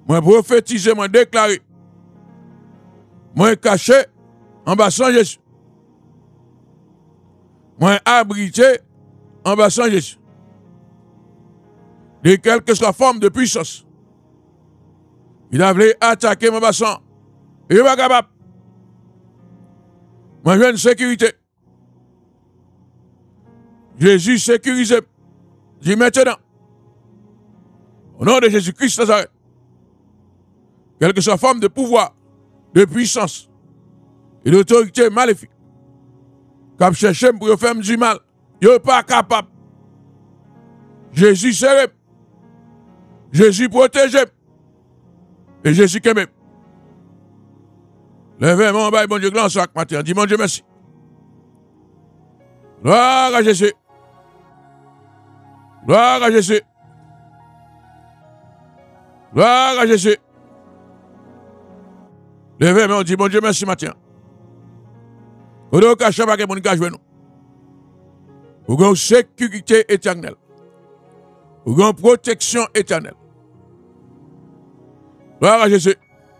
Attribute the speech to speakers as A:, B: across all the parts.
A: Moi prophétiser, moi déclarer. Moi caché en bas sans Jésus. Moi abrité en bas sans Jésus. De quelque soit forme de puissance. Il a voulu attaquer mon bassin. Il n'est pas capable. Moi, j'ai une sécurité. Jésus sécurise. Dis maintenant. Au nom de Jésus-Christ Nazareth. Quelle que soit forme de pouvoir, de puissance et d'autorité maléfique. Comme chercher pour faire du mal. Il n'est pas capable. Jésus serre. Jésus protège. Et Jésus qui même. Levez mon bail, bon Dieu, grand ce matin. Dis mon Dieu merci. Gloire à Jésus. Gloire à Jésus. Gloire à Jésus. Levez mon Dieu, bon Dieu merci matin. Vous ne cachez pas que mon gars joue nous. Vous avez une sécurité éternelle. Vous avez une protection éternelle. Gloire à Jésus.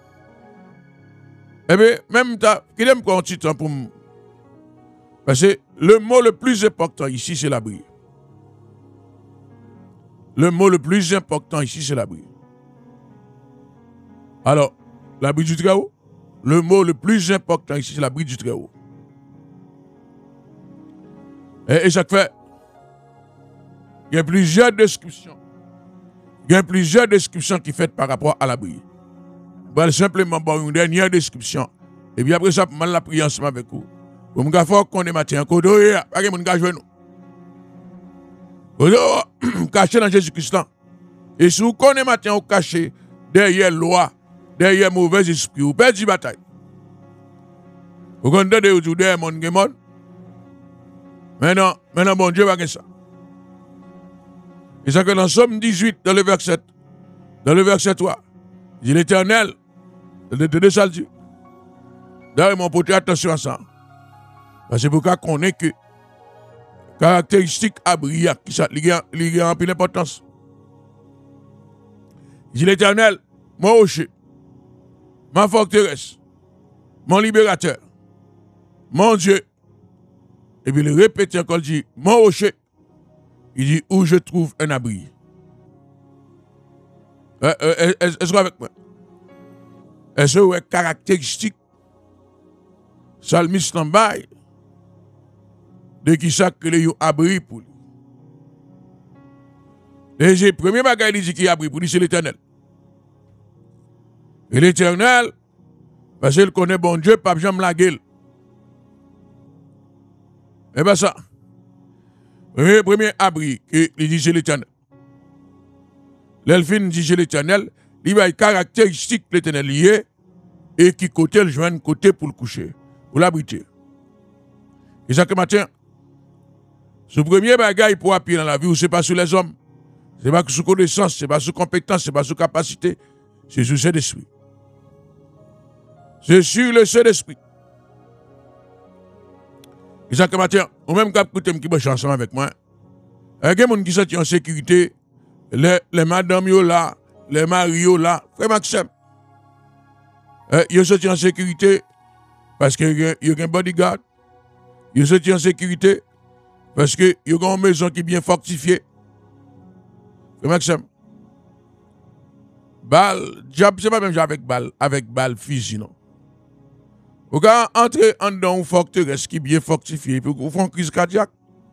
A: Eh bien, même qu'il aime prendre un petit temps pour moi. Parce que le mot le plus important ici, c'est la prière. Le mot le plus important ici, c'est la prière. Alors, la prière du Très-Haut, le mot le plus important ici, c'est la prière du Très-Haut. Et ça fait, il y a plusieurs descriptions. Il y a plusieurs descriptions qui sont faites par rapport à la prière. Je vais simplement voir une dernière description. Et puis après ça, je vais la prier ensemble avec vous. Pour me faire qu'on est matin, qu'on doit pas que mon gars joue nous. Vous caché dans Jésus-Christ. Et si vous connaissez matin, vous caché derrière loi, derrière mauvais esprit, vous perdez la bataille. Vous connaissez aujourd'hui derrière mon gémon. Maintenant, bon Dieu va faire ça. Et ça que dans Somme 18, dans le verset 3, il dit l'Éternel, de ça le dit. D'ailleurs, mon pote, attention à ça. Parce que pour qu'on ait que caractéristique abria qui ça lui a un peu d'importance. Il dit l'Éternel, mon rocher, ma forteresse, mon libérateur, mon Dieu. Et puis il répète encore, il dit, mon rocher, il dit, où je trouve un abri. Est-ce que avec moi? Est-ce que est caractéristique Salmiste en bail de qui ça que les abri pour lui. Et le premier bagage il dit qu'il abri pour lui, c'est l'Éternel. Et l'Éternel, parce qu'il connaît bon Dieu, pas jamais la gueule. Et bien ça, le premier abri, il dit c'est l'Éternel. L'elfine dit c'est l'Éternel, il va y caractéristique l'Éternel lié et qui côté le joint côté pour le coucher, pour l'abriter. Et ça que matin, ce premier bagage pour appuyer dans la vie, ce n'est pas sur les hommes, ce n'est pas sur connaissance, ce n'est pas sur compétence, ce n'est pas sur capacité, c'est sur le Saint-Esprit. C'est sur le Saint-Esprit. Et ça que matin, ou même quand vous qui bosse ensemble avec moi, il y a des gens qui sont en sécurité, les madames là, les maris là, frère Maxime. Ils sont en sécurité parce qu'il y a un bodyguard. Ils sont en sécurité parce qu'il y a une maison qui est bien fortifiée. Frère Maxime. Balle, diable, c'est pas même avec balle fusil, non. Vous pouvez entrer en dans une forteresse qui est bien fortifiée pour vous faire une crise cardiaque.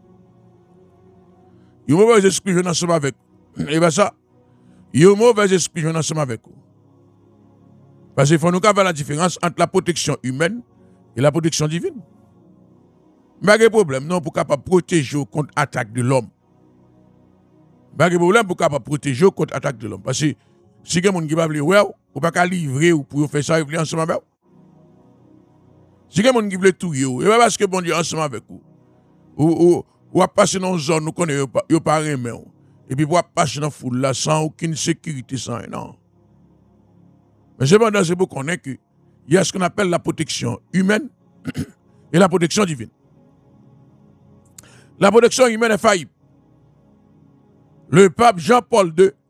A: Il y a un mauvais esprit, je n'en sais pas avec vous. Et bien ça, il y a un mauvais esprit, je n'en sais pas avec vous. Parce qu'il faut nous faire la différence entre la protection humaine et la protection divine. Mais il y a un problème, non, pour capable protéger contre l'attaque de l'homme. Il y a un problème pour capable protéger contre l'attaque de l'homme. Parce que si il y a des gens qui ne veulent pas, vous ne pouvez pas livrer ou pour faire ça, vous ensemble avec vous. Si il y a des gens qui veulent tout, et pas parce que bon Dieu ensemble avec vous. Ou passer dans une zone où vous ne pas remettre. Et puis vous passer dans la foule là sans aucune sécurité, sans rien. Non. Mais cependant, c'est pour qu'on ait qu'il y a ce qu'on appelle la protection humaine et la protection divine. La protection humaine est faillible. Le pape Jean-Paul II